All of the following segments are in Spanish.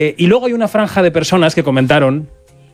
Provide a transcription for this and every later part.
Y luego hay una franja de personas que comentaron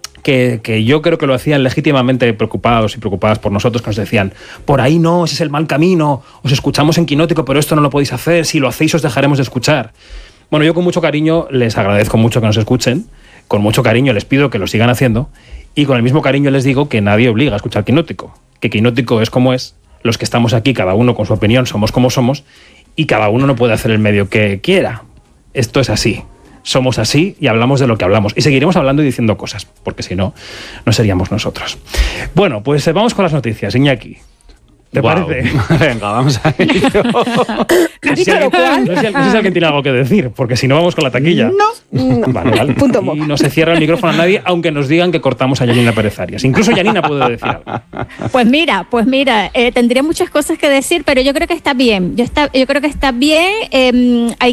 que yo creo que lo hacían legítimamente preocupados y preocupadas por nosotros, que nos decían, por ahí no, ese es el mal camino, os escuchamos en Quinótico, pero esto no lo podéis hacer, si lo hacéis os dejaremos de escuchar. Bueno, yo con mucho cariño les agradezco mucho que nos escuchen, con mucho cariño les pido que lo sigan haciendo, y con el mismo cariño les digo que nadie obliga a escuchar Quinótico, que Quinótico es como es, los que estamos aquí, cada uno con su opinión, somos como somos, y cada uno no puede hacer el medio que quiera. Esto es así. Somos así y hablamos de lo que hablamos. Y seguiremos hablando y diciendo cosas, porque si no, no seríamos nosotros. Bueno, pues vamos con las noticias. Iñaki, ¿te parece? Venga, vamos a ello. No sé si alguien tiene algo que decir, porque si no vamos con la taquilla. No. Vale. Punto. Y no se cierra el micrófono a nadie, aunque nos digan que cortamos a Yanina Pérez Arias. Incluso Yanina puede decir algo. Pues mira, tendría muchas cosas que decir, pero yo creo que está bien. Yo creo que está bien. Hay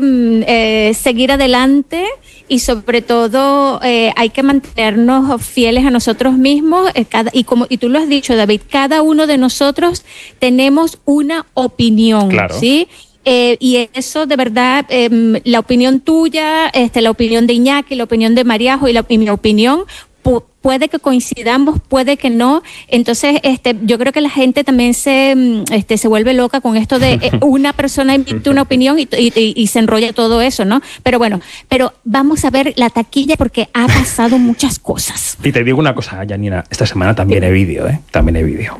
que seguir adelante y sobre todo hay que mantenernos fieles a nosotros mismos. Y tú lo has dicho, David, cada uno de nosotros tenemos una opinión, claro. ¿sí? Y eso, de verdad, la opinión tuya, la opinión de Iñaki, la opinión de Mariajo y mi opinión, puede que coincidamos, puede que no. Entonces, yo creo que la gente también se vuelve loca con esto de una persona emite una opinión y se enrolla todo eso, ¿no? Pero bueno, vamos a ver la taquilla porque ha pasado muchas cosas. Y te digo una cosa, Yanina, esta semana también hay vídeo, ¿eh? También hay vídeo.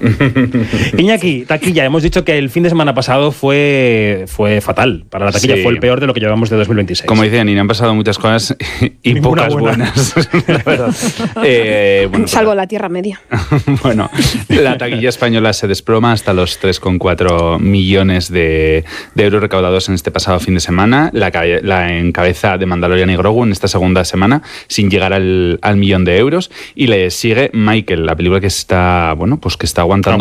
Iñaki, taquilla, hemos dicho que el fin de semana pasado fue fatal para la taquilla, sí. Fue el peor de lo que llevamos de 2026. Como dice Yanina, han pasado muchas cosas y ninguna pocas buenas, la verdad. Salvo la Tierra Media. Bueno, la taquilla española se desploma hasta los 3,4 millones de euros recaudados en este pasado fin de semana. La encabeza de Mandalorian y Grogu en esta segunda semana, sin llegar al millón de euros. Y le sigue Michael, la película que está aguantando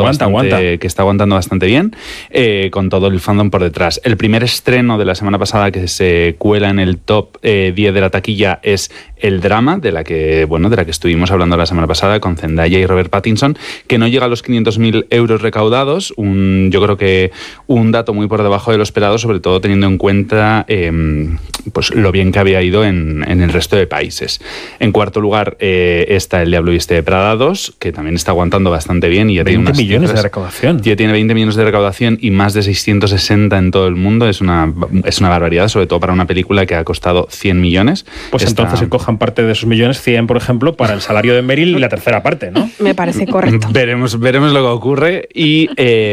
bastante bien, con todo el fandom por detrás. El primer estreno de la semana pasada que se cuela en el top 10 de la taquilla es El Drama, de la que estuvimos hablando la semana pasada con Zendaya y Robert Pattinson, que no llega a los 500.000 euros recaudados, yo creo que un dato muy por debajo de lo esperado, sobre todo teniendo en cuenta pues lo bien que había ido en el resto de países. En cuarto lugar está El Diablo Viste de Prada 2, que también está aguantando bastante bien y ya tiene 20 millones de recaudación. Ya tiene 20 millones de recaudación y más de 660 en todo el mundo. Es una barbaridad, sobre todo para una película que ha costado 100 millones. Pues entonces se cojan parte de esos millones, 100 por ejemplo, para el salario de Meryl y la tercera parte, ¿no? Me parece correcto. Veremos lo que ocurre y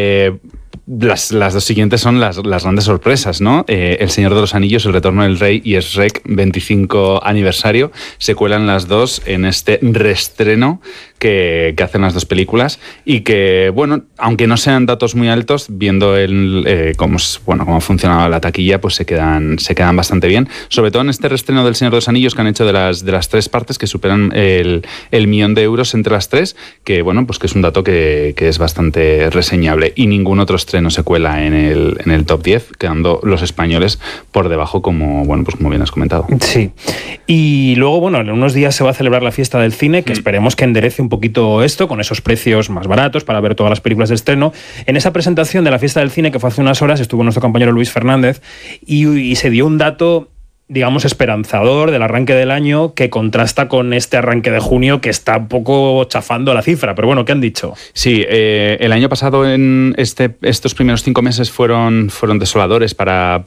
las dos siguientes son las grandes sorpresas, ¿no? El Señor de los Anillos, El Retorno del Rey y Shrek 25 aniversario. Se cuelan las dos en este reestreno que hacen las dos películas y que, bueno, aunque no sean datos muy altos, viendo cómo ha funcionado la taquilla, pues se quedan bastante bien. Sobre todo en este reestreno del Señor de los Anillos que han hecho de las tres partes, que superan el millón de euros entre las tres, que bueno, pues que es un dato que es bastante reseñable. Y ningún otro estreno se cuela en el top 10, quedando los españoles por debajo, como bien has comentado. Sí. Y luego, en unos días se va a celebrar la fiesta del cine, que esperemos que enderece un poquito esto, con esos precios más baratos para ver todas las películas de estreno. En esa presentación de la fiesta del cine, que fue hace unas horas, estuvo nuestro compañero Luis Fernández y se dio un dato, digamos, esperanzador del arranque del año, que contrasta con este arranque de junio que está un poco chafando la cifra. Pero bueno, ¿qué han dicho? Sí, el año pasado en estos primeros 5 meses fueron desoladores para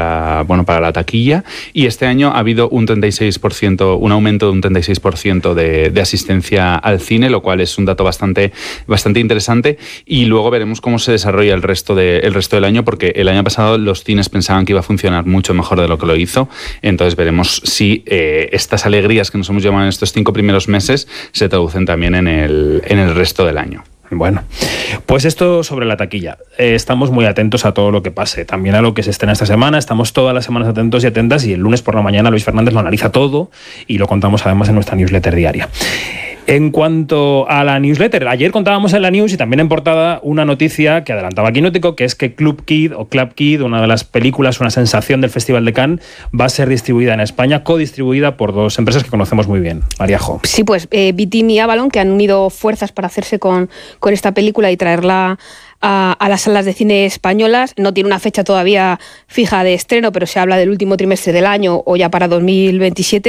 la taquilla, y este año ha habido un 36%, un aumento de un 36% de asistencia al cine, lo cual es un dato bastante interesante, y luego veremos cómo se desarrolla el resto del año, porque el año pasado los cines pensaban que iba a funcionar mucho mejor de lo que lo hizo. Entonces veremos si estas alegrías que nos hemos llevado en estos 5 primeros meses se traducen también en el resto del año. Bueno, pues esto sobre la taquilla. Estamos muy atentos a todo lo que pase, también a lo que se estrena esta semana. Estamos todas las semanas atentos y atentas, y el lunes por la mañana Luis Fernández lo analiza todo y lo contamos además en nuestra newsletter diaria. En cuanto a la newsletter, ayer contábamos en la news y también en portada una noticia que adelantaba Quinótico, que es que Club Kid, una de las películas, una sensación del Festival de Cannes, va a ser distribuida en España, codistribuida por 2 empresas que conocemos muy bien. Mariajo. Sí, pues Vitin y Avalon, que han unido fuerzas para hacerse con esta película y traerla a las salas de cine españolas. No tiene una fecha todavía fija de estreno, pero se habla del último trimestre del año o ya para 2027.